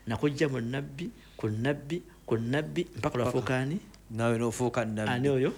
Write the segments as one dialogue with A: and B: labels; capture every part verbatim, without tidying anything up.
A: nakujja mu nabbi ku nabbi ku nabbi mpaka lwafuukaani
B: nawe n'ofuuka nabbi
A: ani oyo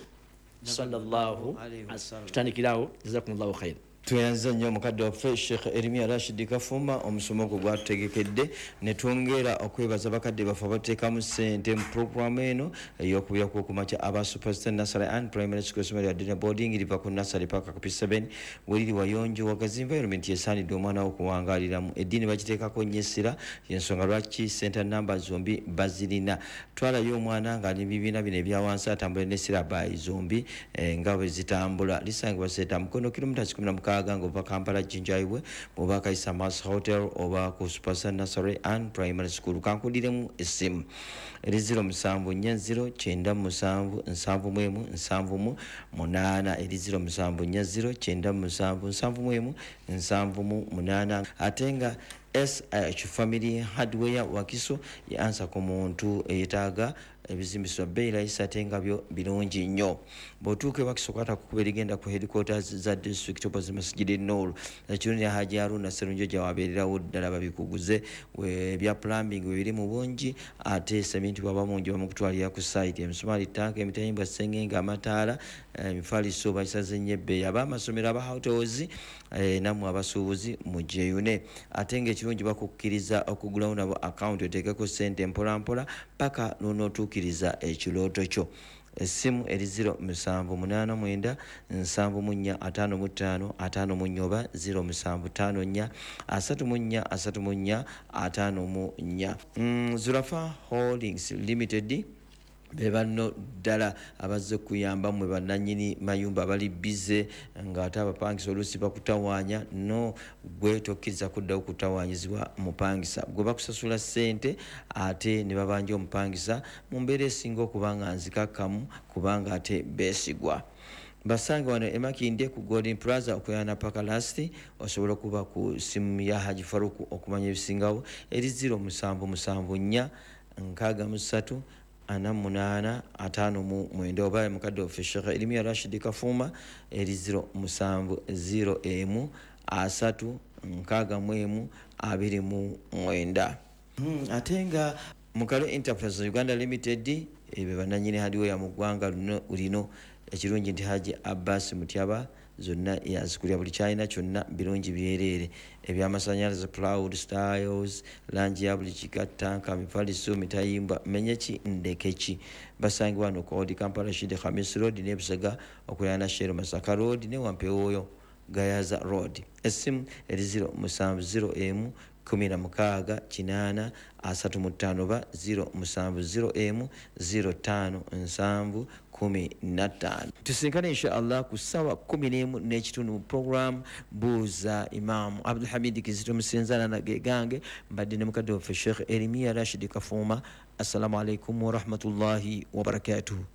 A: sallallahu alaihi wasallam. Tutandikirawo, jazakumullahu khair.
B: Tuyanza nnyo mukadde waffe Sheikh Erimia Rashid Kafuma omusomo gwe gwatutegekedde ne twongera okwebaza bakadde baffe abateekamu ssente mu programu eno ey'okubira ku kumakya aba Superstar Nursery and Primary School Somali Adina Boarding liva ku nursery paka ku P seven weliri wayonjo wagazi environment yesaanidde omwana wo kuwangaaliramu eddiini bagiteekako nnyo essira y'ensonga lwaki center number zombi bazirina. Twalayo omwana nga ali bibiina bino ebyawansi atambula n'essira bayi zombi eh, nga bwe zitambula lisangibwa seeta mukono kilomita kikumi na mukaaga ngo va Kampala Jinjaiwe oba Kaisa Mas Hotel oba ku Superstar Nursery and Primary School. Kankudiremu esimu eri zero musanvu nnya zero kyenda musanvu nsanvu mu emu nsanvu mu munaana eri zero musanvu nnya zero kyenda musanvu nsanvu mu emu nsanvu mu munaana. Ate nga S H Family Hardware Wakiso yansa ku muntu eyetaaga ebizimbiswa bei layisa ate nga byo birungi nnyo. Bw'otuuka Wakiso kwata kukuba erigenda ku headquarters za district opposite Masjid Noor ekirungi Haji Haruna Sserunjo gyawabeererawo ddala babikuguze ebya plumbing biri mu bungi ate sementi bwaba mungi bamukutwalira ku site emisumaali tanka emitayimbwa sengenge amataala emifaliso bakisaze nnyo ebbeeyi ab'amasomero aba hotels nammwe abasuubuzi mujeyune ate ng'ekirungi bakukkiriza okugulawo nabo account oteekeko ssente mpolampola paka n'onootuukiriza ekirooto kyo. Esimu eri zero musanvu munaana mwenda nsanvu mu nnya ataano mu ttaano ataano mu nnya oba zero musanvu ttaano nnya asatu mu nnya asatu mu nnya ataano mu nnya. Zulafa Holdings Limited be banno ddala abazze kuyamba mmwe bannannyini mayumba abali bize ng'ate abapangisa oluusi bakutawaanya no gwe tokkiriza kuddawo kutawaanyizibwa mupangisa gwe bakusasula ssente ate ne babanja omupangisa mu mbeera esinga okuba nga nzikakkamu kubanga ate beesigwa. Basange wano emakinde ku Golden Plaza okuyana paka lasti osobola okuba ku simu ya Haji Faruku okumanya ebisingawo eri zero musanvu musanvu nnya nkaaga mu ssatu ana munana atano mu mwenda obaye mukadde waffe Sheikh Erimia Rashid Kafuma eri zero musanvu zero emu asatu nkaaga mu emu abiri mu mwenda. Hmm, ate nga Mukalo Enterprise Uganda Limited ebe bananyine hadiwe ya mugwanga lino ekirungi nti Haji Abbas Mutyaba zonna yazikulya buli kyalina kyonna birungi byerere ebyamasanyalaze Cloud Styles langi ya buli kikatanka mifaliso mitayimbwa menyeki ndekeki basangi wano kodi Kampala Shide Khamis Road ne Busega okuyana Shero Masaka Road ne Wampeoyo Gayaza Road. Esimu eri zero musanvu zero emu kumi na mukaaga kinaana asatu mu ttaano ba zero musanvu zero emu zero ttaano nsanvu kumi na ttaano. Tusinkane insha Allah ku ssaawa kumi n'emu n'ekitundu mu program Buuza Imam Abdul Hamid Kizito Musenzana na gegange mbadde ne mukadde waffe Sheikh Erimia Rashid Kafuma. Assalamu alaikum wa rahmatullahi wa barakatuh.